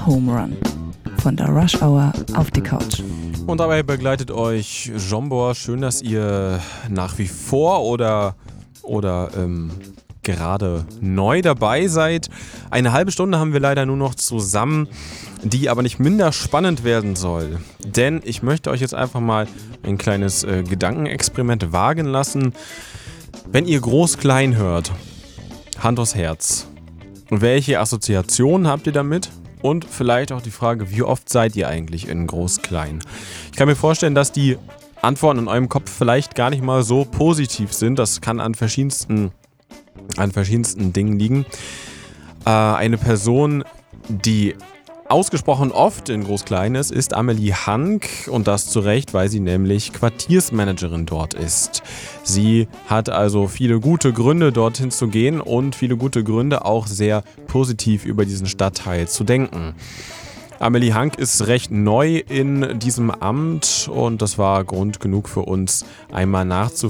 Home Run. Von der Rush Hour auf die Couch. Und dabei begleitet euch Jombor. Schön, dass ihr nach wie vor oder gerade neu dabei seid. Eine halbe Stunde haben wir leider nur noch zusammen, die aber nicht minder spannend werden soll. Denn ich möchte euch jetzt einfach mal ein kleines Gedankenexperiment wagen lassen. Wenn ihr Groß-Klein hört, Hand aufs Herz. Welche Assoziationen habt ihr damit? Und vielleicht auch die Frage, wie oft seid ihr eigentlich in Groß-Klein? Ich kann mir vorstellen, dass die Antworten in eurem Kopf vielleicht gar nicht mal so positiv sind. Das kann an verschiedensten Dingen liegen. Eine Person, die ausgesprochen oft in Groß-Klein ist Amelie Hank, und das zu Recht, weil sie nämlich Quartiersmanagerin dort ist. Sie hat also viele gute Gründe, dorthin zu gehen und viele gute Gründe, auch sehr positiv über diesen Stadtteil zu denken. Amelie Hank ist recht neu in diesem Amt und das war Grund genug für uns, einmal